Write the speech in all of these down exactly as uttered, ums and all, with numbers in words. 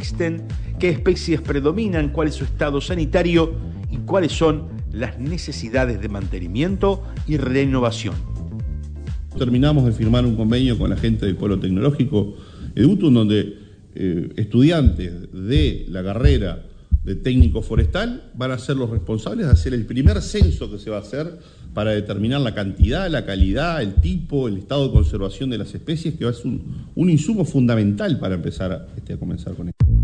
existen, qué especies predominan, cuál es su estado sanitario y cuáles son las necesidades de mantenimiento y renovación. Terminamos de firmar un convenio con la gente del Polo Tecnológico Edutum, donde eh, estudiantes de la carrera de técnico forestal van a ser los responsables de hacer el primer censo que se va a hacer para determinar la cantidad, la calidad, el tipo, el estado de conservación de las especies, que es un, un insumo fundamental para empezar a, este, a comenzar con esto.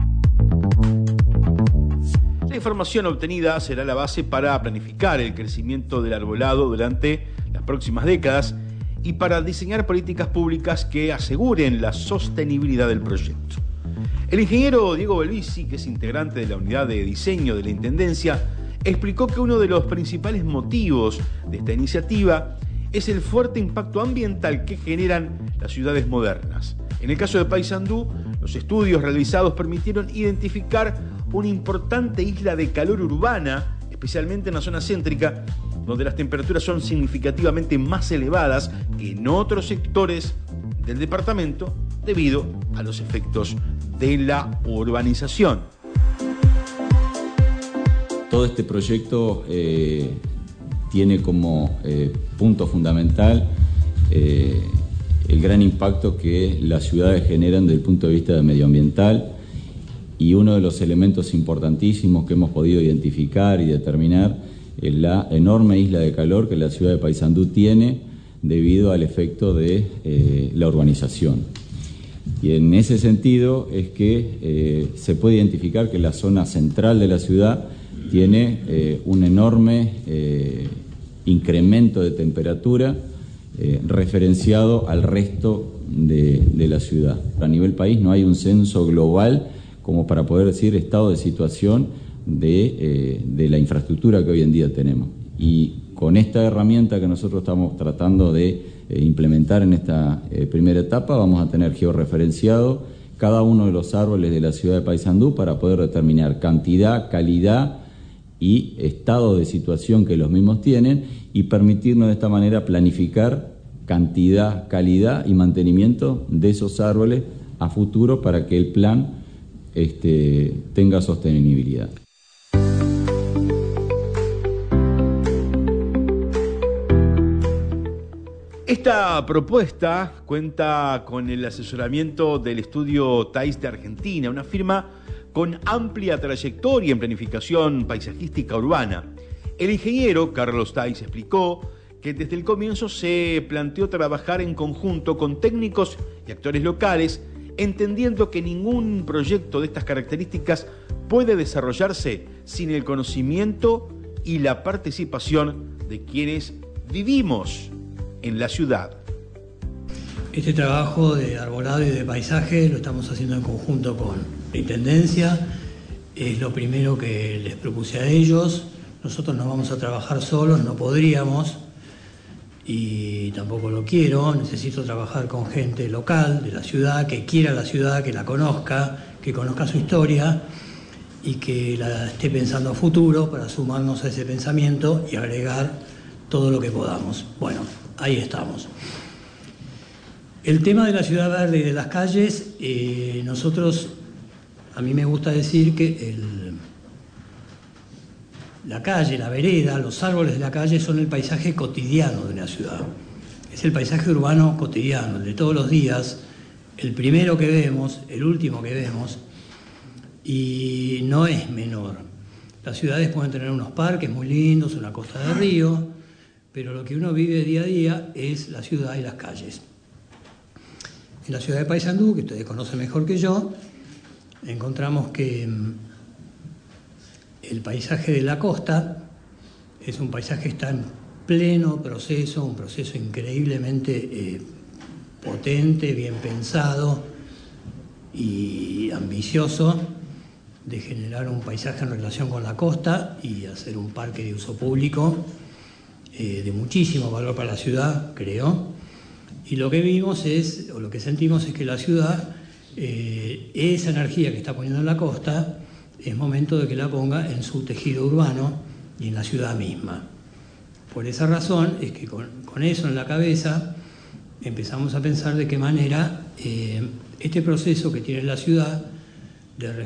La información obtenida será la base para planificar el crecimiento del arbolado durante las próximas décadas y para diseñar políticas públicas que aseguren la sostenibilidad del proyecto. El ingeniero Diego Belvisi, que es integrante de la unidad de diseño de la Intendencia, explicó que uno de los principales motivos de esta iniciativa es el fuerte impacto ambiental que generan las ciudades modernas. En el caso de Paysandú, los estudios realizados permitieron identificar una importante isla de calor urbana, especialmente en la zona céntrica, donde las temperaturas son significativamente más elevadas que en otros sectores del departamento debido a los efectos de la urbanización. Todo este proyecto eh, tiene como eh, punto fundamental eh, el gran impacto que las ciudades generan desde el punto de vista medioambiental, y uno de los elementos importantísimos que hemos podido identificar y determinar es la enorme isla de calor que la ciudad de Paysandú tiene debido al efecto de eh, la urbanización. Y en ese sentido es que eh, se puede identificar que la zona central de la ciudad tiene eh, un enorme eh, incremento de temperatura eh, referenciado al resto de, de la ciudad. A nivel país no hay un censo global como para poder decir estado de situación de, eh, de la infraestructura que hoy en día tenemos. Y con esta herramienta que nosotros estamos tratando de eh, implementar en esta eh, primera etapa, vamos a tener georreferenciado cada uno de los árboles de la ciudad de Paysandú para poder determinar cantidad, calidad y estado de situación que los mismos tienen, y permitirnos de esta manera planificar cantidad, calidad y mantenimiento de esos árboles a futuro para que el plan este, tenga sostenibilidad. Esta propuesta cuenta con el asesoramiento del estudio Thais de Argentina, una firma con amplia trayectoria en planificación paisajística urbana. El ingeniero Carlos Thais explicó que desde el comienzo se planteó trabajar en conjunto con técnicos y actores locales, entendiendo que ningún proyecto de estas características puede desarrollarse sin el conocimiento y la participación de quienes vivimos en la ciudad. Este trabajo de arbolado y de paisaje lo estamos haciendo en conjunto con la Intendencia. Es lo primero que les propuse a ellos. Nosotros no vamos a trabajar solos, no podríamos, y tampoco lo quiero. Necesito trabajar con gente local de la ciudad, que quiera la ciudad, que la conozca, que conozca su historia y que la esté pensando a futuro para sumarnos a ese pensamiento y agregar todo lo que podamos. Bueno, ahí estamos. El tema de la ciudad verde y de las calles, eh, nosotros, a mí me gusta decir que el, la calle, la vereda, los árboles de la calle son el paisaje cotidiano de una ciudad. Es el paisaje urbano cotidiano, el de todos los días, el primero que vemos, el último que vemos, y no es menor. Las ciudades pueden tener unos parques muy lindos, una costa de río, pero lo que uno vive día a día es la ciudad y las calles. En la ciudad de Paysandú, que ustedes conocen mejor que yo, encontramos que el paisaje de la costa es un paisaje que está en pleno proceso, un proceso increíblemente eh, potente, bien pensado y ambicioso de generar un paisaje en relación con la costa y hacer un parque de uso público eh, de muchísimo valor para la ciudad, creo. Y lo que vimos es, o lo que sentimos es que la ciudad, eh, esa energía que está poniendo en la costa, es momento de que la ponga en su tejido urbano y en la ciudad misma. Por esa razón es que con, con eso en la cabeza empezamos a pensar de qué manera eh, este proceso que tiene la ciudad de